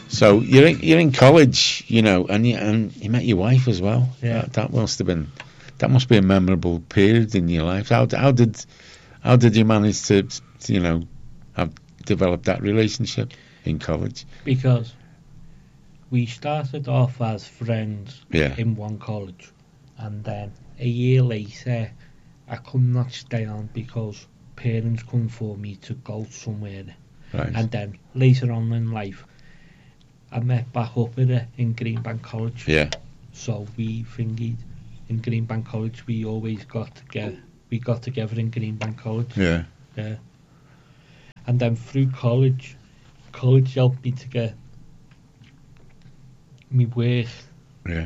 So you're in college, you know, and you met your wife as well. Yeah. That must be a memorable period in your life. How did you manage to you know have developed that relationship in college? Because we started off as friends in one college, and then a year later I could not stay on because parents couldn't afford me to go somewhere. Right. And then later on in life I met back up with her in Greenbank College. Yeah. So we thingied in Greenbank College. We always got together. We got together in Greenbank College. Yeah. Yeah. And then through college helped me to get me work. Yeah.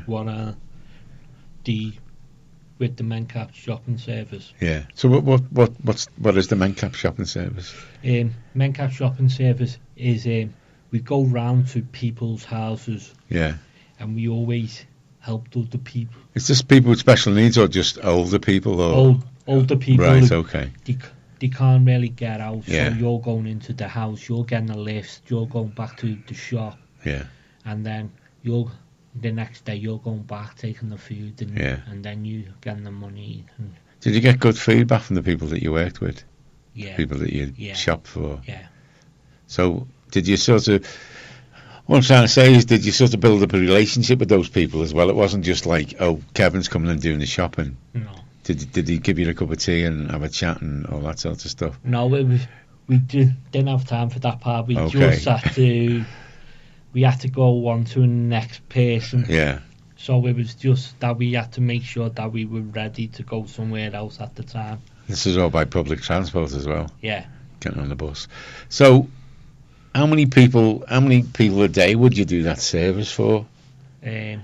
With the Mencap shopping service. Yeah. So what is the Mencap shopping service? Mencap shopping service is we go round to people's houses. Yeah. And we always help other people. Is this people with special needs or just older people? Or older people. Right. Okay. They can't really get out. Yeah. So you're going into the house. You're getting a lift. You're going back to the shop. Yeah. And then the next day you're going back taking the food and then you getting the money. Did you get good feedback from the people that you worked with? Yeah. People that you shopped for? Yeah. So did you sort of, what I'm trying to say is, did you sort of build up a relationship with those people as well? It wasn't just like, oh, Kevin's coming and doing the shopping. No. Did he give you a cup of tea and have a chat and all that sort of stuff? No, we didn't have time for that part. We just had to. We had to go on to the next person. Yeah. So it was just that we had to make sure that we were ready to go somewhere else at the time. This is all by public transport as well. Yeah. Getting on the bus. So, how many people a day would you do that service for? We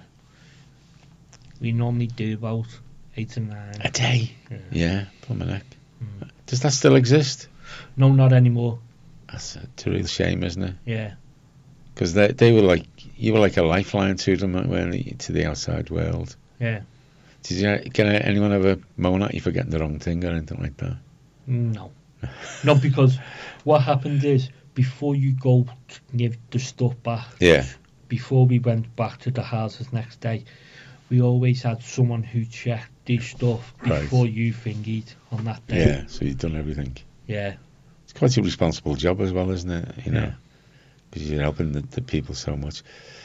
normally do about 8 to 9 a day. Yeah, plumber neck. Mm. Does that still exist? No, not anymore. That's a real shame, isn't it? Yeah. Because they were like, you were like a lifeline to them, weren't you, to the outside world. Yeah. Did you get anyone ever moan at you for getting the wrong thing or anything like that? No. Not because what happened is, before you go to give the stuff back, before we went back to the houses next day, we always had someone who checked the stuff before you thingied on that day. Yeah, so you've done everything. Yeah. It's quite a responsible job as well, isn't it? You know, because you're helping the people so much.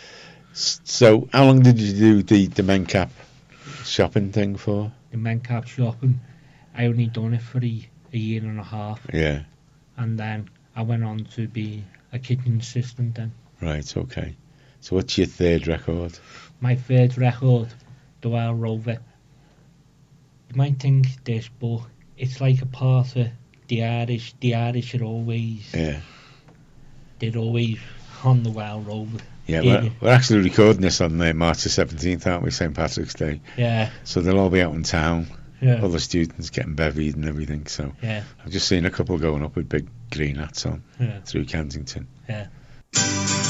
So, how long did you do the Mencap shopping thing for? The Mencap shopping, I only done it for a year and a half. Yeah. And then I went on to be a kitchen assistant then. Right, okay. So what's your third record? My third record, the Wild Rover. You might think this, but it's like a part of the Irish. The Irish are always... Yeah. They're always on the Wild Rover. Yeah, we're actually recording this on March the 17th, aren't we? St. Patrick's Day. Yeah. So they'll all be out in town. Yeah. All the students getting bevied and everything. So yeah. I've just seen a couple going up with big green hats on through Kensington. Yeah.